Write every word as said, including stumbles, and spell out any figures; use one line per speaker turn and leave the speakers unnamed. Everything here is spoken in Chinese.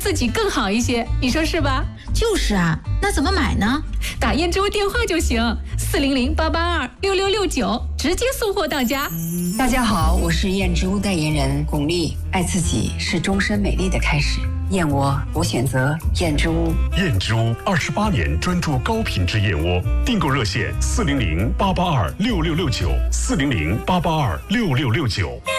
自己更好一些，你说是吧？
就是啊，那怎么买呢？
打燕之屋电话就行，四零零八八二六六六九，直接送货到家。
大家好，我是燕之屋代言人巩俐。爱自己是终身美丽的开始，燕窝我选择燕之屋。
燕之屋二十八年专注高品质燕窝，订购热线四零零八八二六六六九，四零零八八二六六六九。